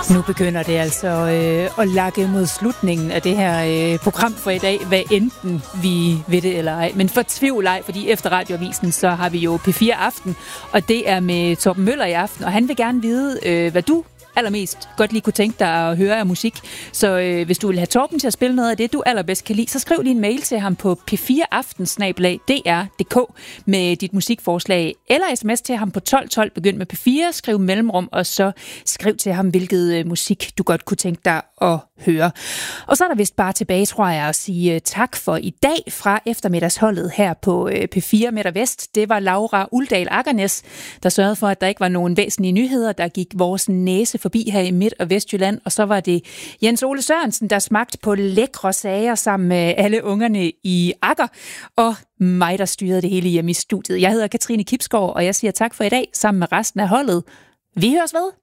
Nu begynder det altså at lakke mod slutningen af det her program for i dag, hvad enten vi ved det eller ej. Men for tvivl ej, fordi efter Radioavisen, så har vi jo P4 Aften, og det er med Torben Møller i aften, og han vil gerne vide, hvad du allermest godt lige kunne tænke dig at høre af musik. Så hvis du vil have Torben til at spille noget af det, du allerbedst kan lide, så skriv lige en mail til ham på p4aften@dr.dk med dit musikforslag, eller sms til ham på 1212, begynd med P4, skriv mellemrum, og så skriv til ham, hvilket musik du godt kunne tænke dig at høre. Og så er der vist bare tilbage, tror jeg, at sige tak for i dag fra eftermiddagsholdet her på P4 Midt og Vest. Det var Laura Uldal Akernes, der sørgede for, at der ikke var nogen væsentlige nyheder, der gik vores næse forbi her i Midt- og Vestjylland. Og så var det Jens Ole Sørensen, der smagte på lækre sager sammen med alle ungerne i Akker, og mig, der styrede det hele hjemme i studiet. Jeg hedder Katrine Kipsgaard, og jeg siger tak for i dag sammen med resten af holdet. Vi høres ved.